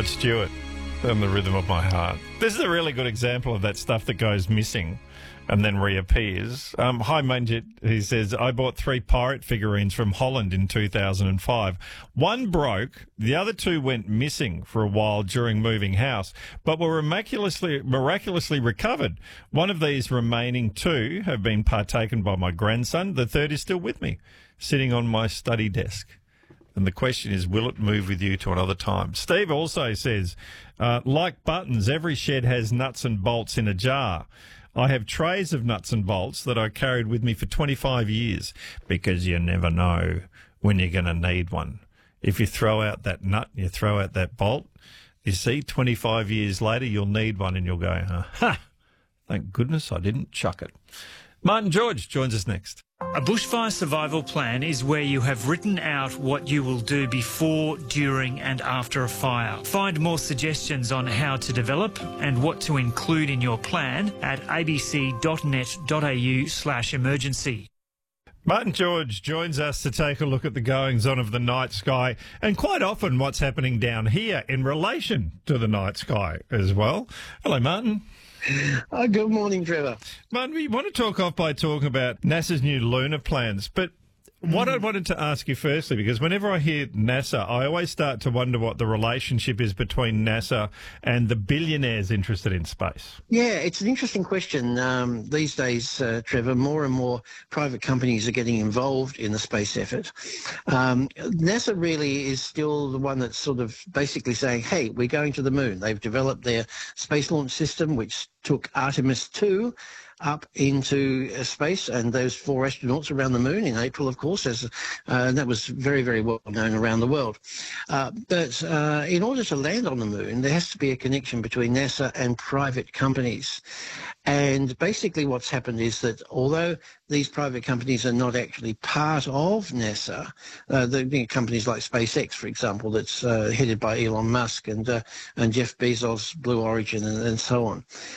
Rod Stewart and The Rhythm of My Heart. This is a really good example of that stuff that goes missing and then reappears. Hi, Manjit. He says, I bought 3 pirate figurines from Holland in 2005. One broke. The other 2 went missing for a while during moving house, but were miraculously recovered. One of these remaining 2 have been partaken by my grandson. The third is still with me, sitting on my study desk. And the question is, will it move with you to another time? Steve also says, like buttons, every shed has nuts and bolts in a jar. I have trays of nuts and bolts that I carried with me for 25 years because you never know when you're going to need one. If you throw out that nut and you throw out that bolt, you see, 25 years later, you'll need one and you'll go, ha, thank goodness I didn't chuck it. Martin George joins us next. A bushfire survival plan is where you have written out what you will do before, during and after a fire. Find more suggestions on how to develop and what to include in your plan at abc.net.au/emergency. Martin George joins us to take a look at the goings-on of the night sky and quite often what's happening down here in relation to the night sky as well. Hello, Martin. Good morning, Trevor. Martin, we want to talk off by talking about NASA's new lunar plans, but what I wanted to ask you firstly, because whenever I hear NASA, I always start to wonder what the relationship is between NASA and the billionaires interested in space. Yeah, it's an interesting question. These days, Trevor, more and more private companies are getting involved in the space effort. NASA really is still the one that's sort of basically saying, hey, we're going to the moon. They've developed their space launch system, which took Artemis 2 up into space, and those 4 astronauts around the moon in April, of course, and that was very, very well known around the world. But in order to land on the moon, there has to be a connection between NASA and private companies. And basically what's happened is that although these private companies are not actually part of NASA, the companies like SpaceX, for example, that's headed by Elon Musk and Jeff Bezos, Blue Origin, and so on,